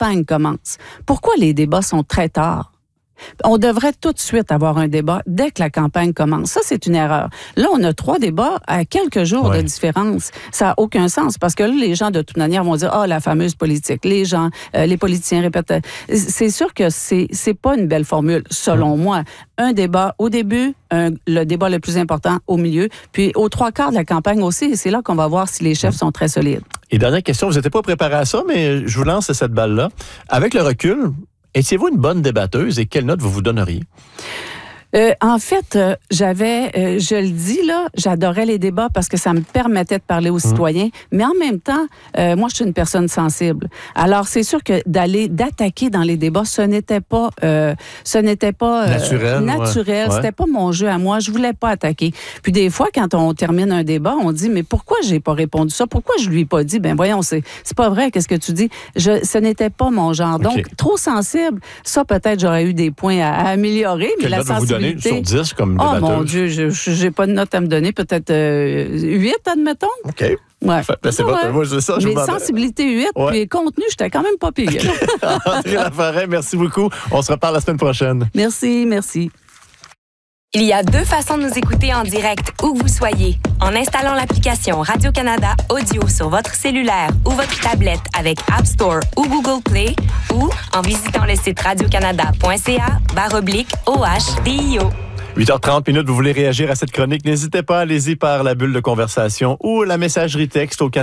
campagne commence. Pourquoi les débats sont très tard? On devrait tout de suite avoir un débat dès que la campagne commence. Ça, c'est une erreur. Là, on a 3 débats à quelques jours de différence. Ça n'a aucun sens parce que là, les gens, de toute manière, vont dire « Ah, la fameuse politique ». Les gens, les politiciens répètent. C'est sûr que c'est pas une belle formule, selon moi. Un débat au début, le débat le plus important au milieu, puis aux 3/4 de la campagne aussi. Et c'est là qu'on va voir si les chefs sont très solides. Et dernière question, vous n'étiez pas préparé à ça, mais je vous lance cette balle-là. Avec le recul, étiez-vous une bonne débatteuse et quelle note vous donneriez? En fait, je le dis là, j'adorais les débats parce que ça me permettait de parler aux citoyens, mais en même temps, moi je suis une personne sensible. Alors c'est sûr que d'attaquer dans les débats, ce n'était pas naturel. Ouais. C'était pas mon jeu à moi. Je voulais pas attaquer. Puis des fois, quand on termine un débat, on dit mais pourquoi j'ai pas répondu ça? Pourquoi je lui ai pas dit? Ben voyons, c'est pas vrai. Qu'est-ce que tu dis? Ce n'était pas mon genre. Donc trop sensible. Ça peut-être j'aurais eu des points à améliorer, mais la sensibilité. Sur 10 comme débatteuse? Oh mon Dieu, j'ai pas de note à me donner, peut-être 8, admettons. OK. Ouais. C'est pas moi, c'est ça. Mais sensibilité 8, puis contenu, j'étais quand même pas pire. André Laforêt, merci beaucoup. On se reparle la semaine prochaine. Merci. Il y a 2 façons de nous écouter en direct, où que vous soyez. En installant l'application Radio-Canada Audio sur votre cellulaire ou votre tablette avec App Store ou Google Play, ou en visitant le site radiocanada.ca/OHDIO. 8h30, vous voulez réagir à cette chronique, n'hésitez pas, allez-y par la bulle de conversation ou la messagerie texte au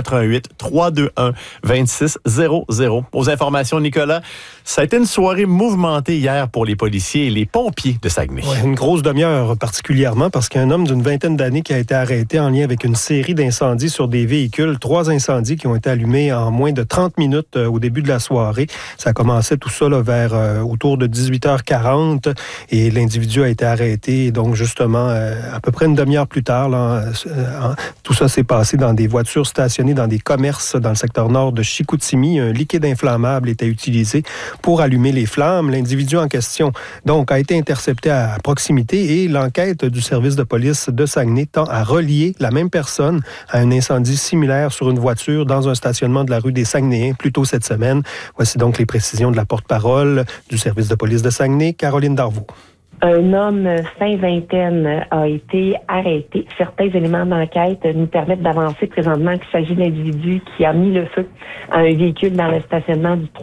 88-321-2600. Aux informations, Nicolas, ça a été une soirée mouvementée hier pour les policiers et les pompiers de Saguenay. Ouais, une grosse demi-heure particulièrement parce qu'il y a un homme d'une 20aine d'années qui a été arrêté en lien avec une série d'incendies sur des véhicules. 3 incendies qui ont été allumés en moins de 30 minutes au début de la soirée. Ça commençait tout ça là, vers autour de 18h40 et l'individu a été arrêté. Et donc, justement, à peu près une demi-heure plus tard, là, tout ça s'est passé dans des voitures stationnées dans des commerces dans le secteur nord de Chicoutimi. Un liquide inflammable était utilisé pour allumer les flammes. L'individu en question, donc, a été intercepté à proximité et l'enquête du service de police de Saguenay tend à relier la même personne à un incendie similaire sur une voiture dans un stationnement de la rue des Saguenayens plus tôt cette semaine. Voici donc les précisions de la porte-parole du service de police de Saguenay, Caroline Darvaux. Un homme fin vingtaine a été arrêté. Certains éléments d'enquête nous permettent d'avancer présentement qu'il s'agit d'un individu qui a mis le feu à un véhicule dans le stationnement du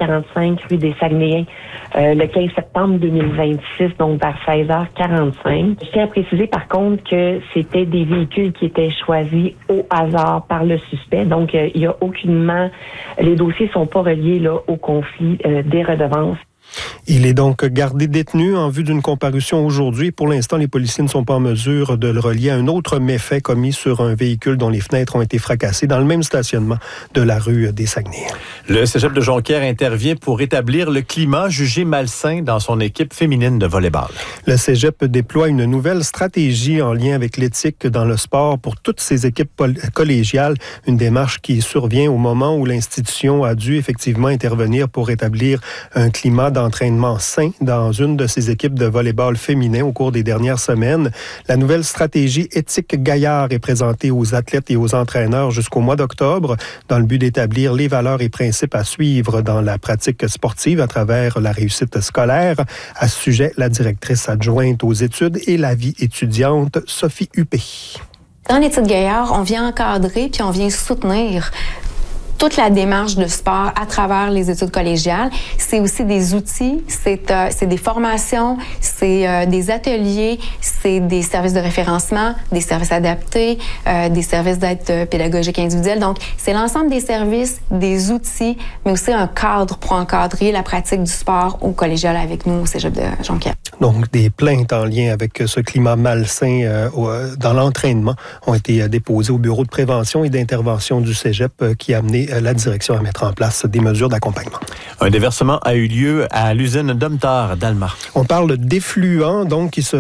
345 rue des Saguenayens le 15 septembre 2026, donc vers 16h45. Je tiens à préciser par contre que c'était des véhicules qui étaient choisis au hasard par le suspect. Donc, il y a aucunement... Les dossiers sont pas reliés là, au conflit des redevances. Il est donc gardé détenu en vue d'une comparution aujourd'hui. Pour l'instant, les policiers ne sont pas en mesure de le relier à un autre méfait commis sur un véhicule dont les fenêtres ont été fracassées dans le même stationnement de la rue des Saguenay. Le Cégep de Jonquière intervient pour rétablir le climat jugé malsain dans son équipe féminine de volley-ball. Le Cégep déploie une nouvelle stratégie en lien avec l'éthique dans le sport pour toutes ses équipes collégiales. Une démarche qui survient au moment où l'institution a dû effectivement intervenir pour rétablir un climat d'entraînement sain dans une de ses équipes de volley-ball féminin au cours des dernières semaines. La nouvelle stratégie Éthique Gaillard est présentée aux athlètes et aux entraîneurs jusqu'au mois d'octobre dans le but d'établir les valeurs et principes à suivre dans la pratique sportive à travers la réussite scolaire. À ce sujet, la directrice adjointe aux études et la vie étudiante, Sophie Huppé. Dans l'Éthique Gaillard, on vient encadrer puis on vient soutenir toute la démarche de sport à travers les études collégiales. C'est aussi des outils, c'est des formations, c'est des ateliers, c'est des services de référencement, des services adaptés, des services d'aide pédagogique individuelle. Donc, c'est l'ensemble des services, des outils, mais aussi un cadre pour encadrer la pratique du sport au collégial avec nous au Cégep de Jonquière. Donc, des plaintes en lien avec ce climat malsain dans l'entraînement ont été déposées au bureau de prévention et d'intervention du Cégep qui a amené la direction à mettre en place des mesures d'accompagnement. Un déversement a eu lieu à l'usine Domtar d'Alma. On parle d'effluents, donc, des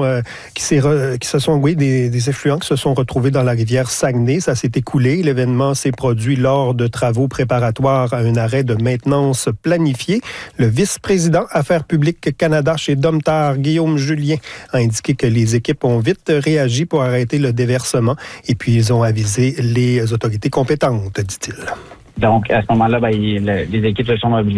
effluents qui se sont retrouvés dans la rivière Saguenay. Ça s'est écoulé. L'événement s'est produit lors de travaux préparatoires à un arrêt de maintenance planifié. Le vice-président Affaires publiques Canada chez Domtar, Guillaume Julien, a indiqué que les équipes ont vite réagi pour arrêter le déversement et puis ils ont avisé les autorités compétentes, dit-il. Donc, à ce moment-là, les équipes se sont mobilisées.